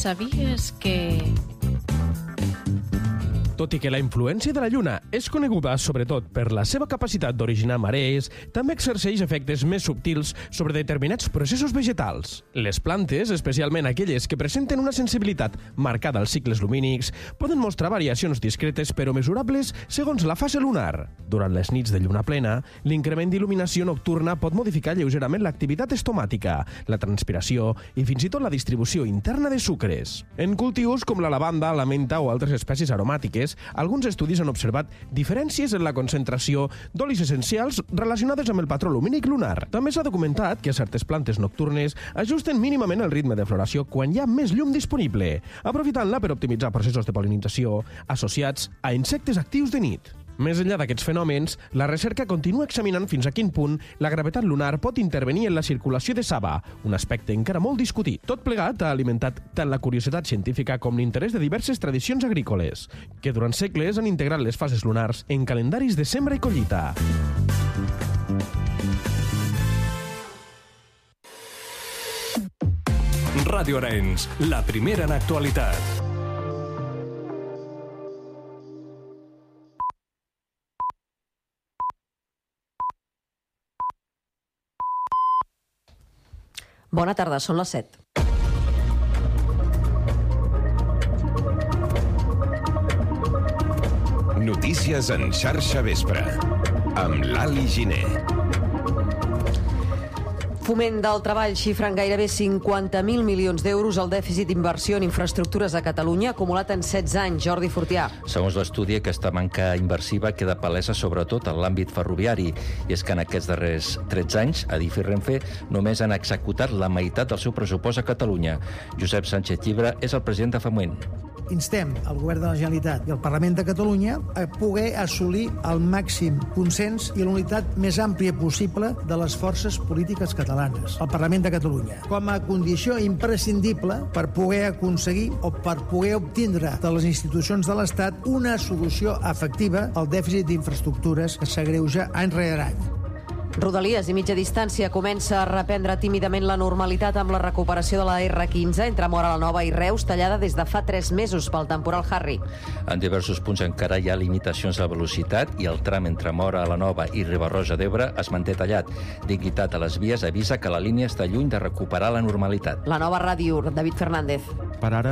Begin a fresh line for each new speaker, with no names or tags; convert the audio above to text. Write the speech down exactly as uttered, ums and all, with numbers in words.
Sabies que...
Tot i que la influència de la Lluna és coneguda sobretot per la seva capacitat d'originar marees, també exerceix efectes més subtils sobre determinats processos vegetals. Les plantes, especialment aquelles que presenten una sensibilitat marcada als cicles lumínics, poden mostrar variacions discretes però mesurables segons la fase lunar. Durant les nits de lluna plena, l'increment d'il·luminació nocturna pot modificar lleugerament l'activitat estomàtica, la transpiració i fins i tot la distribució interna de sucres. En cultius com la lavanda, la menta o altres espècies aromàtiques, alguns estudis han observat diferències en la concentració d'olis essencials relacionades amb el patró lumínic lunar. També s'ha documentat que certes plantes nocturnes ajusten mínimament el ritme de floració quan hi ha més llum disponible, aprofitant-la per optimitzar processos de pol·linització associats a insectes actius de nit. Més enllà d'aquests fenòmens, la recerca continua examinant fins a quin punt la gravetat lunar pot intervenir en la circulació de saba, un aspecte encara molt discutit. Tot plegat ha alimentat tant la curiositat científica com l'interès de diverses tradicions agrícoles, que durant segles han integrat les fases lunars en calendaris de sembra i collita.
Ràdio Arenys, la primera en actualitat.
Bona tarda, són les set.
Notícies en xarxa vespre, amb l'Ali Giner.
Foment del Treball xifra en gairebé cinquanta mil milions d'euros el dèficit d'inversió en infraestructures a Catalunya, acumulat en setze anys. Jordi Fortià.
Segons l'estudi, aquesta manca inversiva queda palesa sobretot en l'àmbit ferroviari. I és que en aquests darrers tretze anys, Adif i Renfe només han executat la meitat del seu pressupost a Catalunya. Josep Sánchez Llibre és el president de Foment.
Instem el Govern de la Generalitat i el Parlament de Catalunya a poder assolir el màxim consens i la unitat més àmplia possible de les forces polítiques catalanes, el Parlament de Catalunya, com a condició imprescindible per poder aconseguir o per poder obtindre de les institucions de l'Estat una solució efectiva al dèficit d'infraestructures que s'agreuja any rere any.
Rodalies i mitja distància comença a reprendre tímidament la normalitat amb la recuperació de la erre quinze entre Móra la Nova i Reus, tallada des de fa tres mesos pel temporal Harry.
En diversos punts encara hi ha limitacions de velocitat i el tram entre Móra la Nova i Riba-roja d'Ebre es manté tallat. Dignitat a les vies avisa que la línia està lluny de recuperar la normalitat.
La nova ràdio, David Fernández.
Per ara